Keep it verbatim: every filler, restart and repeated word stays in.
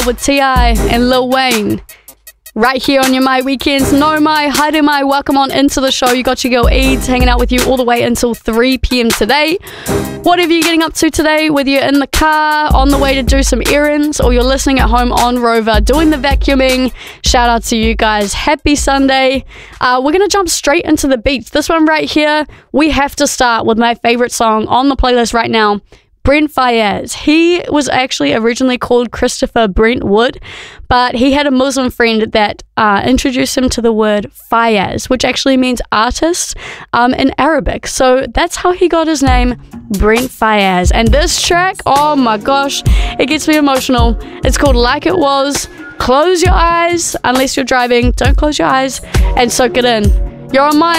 with T I and Lil Wayne. Right here on your My Weekends. No, my, hi to my, welcome on into the show. You got your girl Eads hanging out with you all the way until three p.m. today. Whatever you're getting up to today, whether you're in the car, on the way to do some errands, or you're listening at home on Rover, doing the vacuuming, shout out to you guys. Happy Sunday. Uh, we're going to jump straight into the beats. This one right here, we have to start with my favorite song on the playlist right now. Brent Faiyaz. He was actually originally called Christopher Brentwood, but he had a Muslim friend that uh, introduced him to the word Faiyaz, which actually means artist um, in Arabic. So that's how he got his name, Brent Faiyaz. And this track, oh my gosh, it gets me emotional. It's called Like It Was. Close your eyes, unless you're driving. Don't close your eyes and soak it in. You're on my